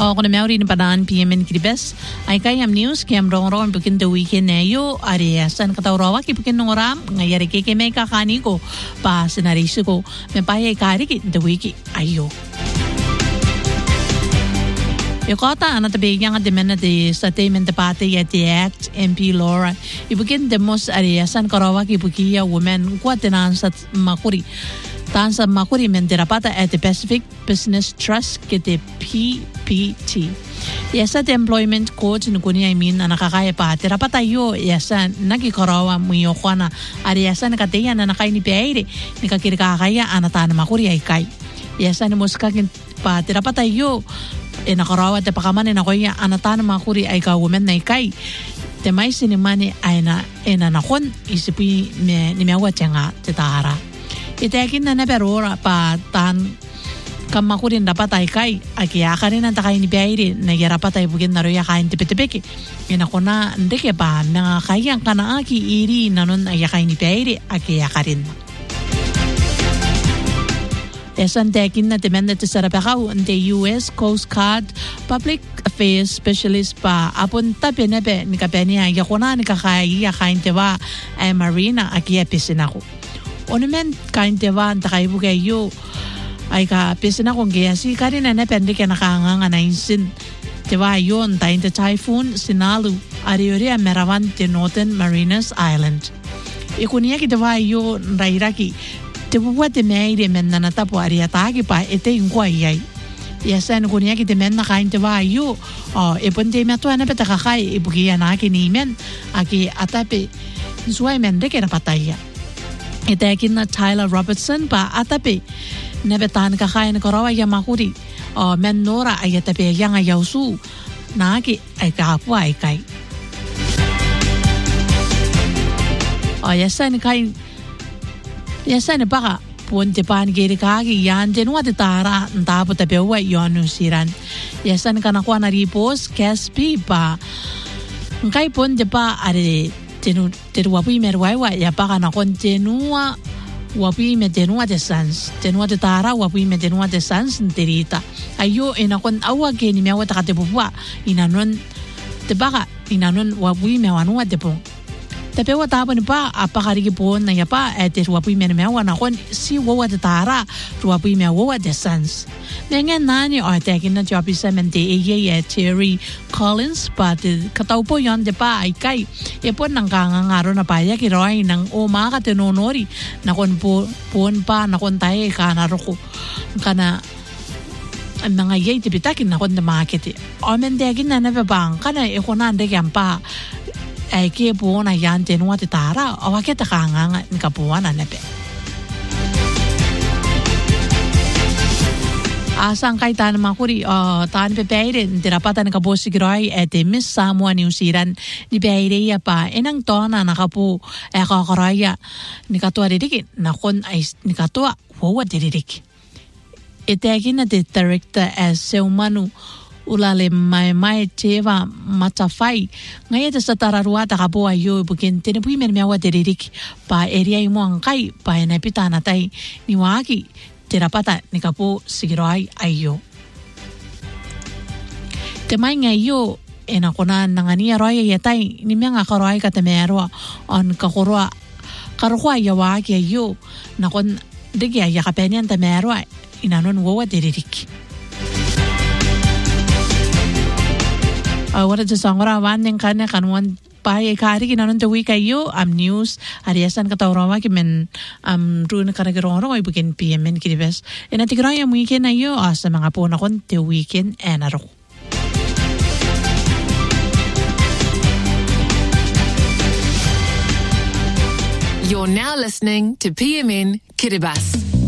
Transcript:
Ako na meron rin padaan PMN Kiribes. Ay kayam news, kayam rong bukin the weekend na yo. Ariasan katawrawa kipukin nung oram. Ngayari kike may kakani ko. Pa senaryo ko. May payay karikit the weekend. Ayo. Yokota anatabigyan nga demen na di statement de pati at the act MP Laura. Ibukin demos ariasan karawa kipukiya women kwa tinan sa makuri. Tansa makuri menderapata at the Pacific Business Trust kete PPT. Yasa the employment coach nukuni ay min na nakakaya pa. Terapata yo yasa nagikarawa mo yoko na yasa nakateya na nakay ni Peaire. Nikakirikakaya anatana makuri ay kay. Yasa ni muskakin pa terapata yo nakarawa te pakaman na koya anatana makuri ay ka women na ikay. Temay sinimani ay na nakon isipi ni mewa tiyanga titahara. Itekin na naberora pa tan kamakurin dapat ay kay akiyakarin ang takay ni Peaire nagyarapat ay bugin na roya kain tipitipiki. Inako na ndike pa mga kayang kanaaki iri nanon ay akay ni Peaire akiyakarin. Esan tekin na demanda ti sarapakaw ang US Coast Guard Public Affairs Specialist pa apon tabi nebe ni kapenya yakuna ni kakaya kain tiba ay marina akiyapisin ako. Onumen kain tiba ang takay yo ay kapisin akong gayasi karina na pende ka nakanganga na insin tiba yun tayo the typhoon sinalu ariori ang merawan ti Northern Marinas Island. Ikuniya ki tiba yo rairaki tiba te meire men na natapo ariatagi pa ite yung kwa iyay. Yasan kuniya ki timen na kain tiba yo ipon te me tuwa na peta kakay ibukiya na kinimen aki atape suway men deke na pataya. Itekin na Tyler Robertson pa atape nebetahan kakay na karawa yamakuri men nora ay atape yang ayawsu na aki ay kakapwa ay kay. Yasan baka punti pan giri kagi yan denwa de tara ntapo tapewa yonu siran. Yasan kanakuha na ripos Caspi pa ngkay punti pa ari tenu wapi merwaiwa ya pa kanakon tenua wapi me tenua de sans tenua de tara wapi me tenua de sans nterita ayo inakon awa ke ni mewa takatepupwa inanon te baka inanon wapi me wanua de pong. Tapi wata pa apakarigi po na yapa at ruwapi mewa na kon si wawa de tara ruwapi mewa de sans. Nengen nani o tekin na job isamente eye Terry Collins pa kataw po yon de pa ay kay ipon nang kangangaro na paya kiroy ng umaka tinonori na kon po pa na kon tayo kanaroko kana ang mga yay tipitakin na kon na makiti. O mendekin na nababang kana ikonande yan pa ay kaya po na yan tinuwa ti tara o wakit akanga nga kapuwa na nape. Asang kay tan makuri tan Peaire dirapatan kabosi giroy ete Miss Samoa New Zealand ni Peaire ya pa enang tona nakapu kakaraya ni katwa didik nakon ay ni katwa wawa didik. Itekin na the director as seumanu ulale mai teva matafai ngaya sa tararua takapo ayo bukin tinipui mermiawa deririk pa area mo ang kai pa napita natay ni waki terapata ni kapo sigiroy ayo temay ngayo enakonan nangania roya yatay ni mga karoy katemero on kakurwa karwa yawaki ayo nakon digya yakapenian temero inanon wawa deririk. Wala sa sangorawan ng kanya kanuan pahaya kari kinanon the week ayo news ariasan katawrawa kimen runa karagiroro ay bugin PMN Kiribes inatigraw yung weekend ayo sa mga po na kon the weekend enaro. You're now listening to PMN Kiribes.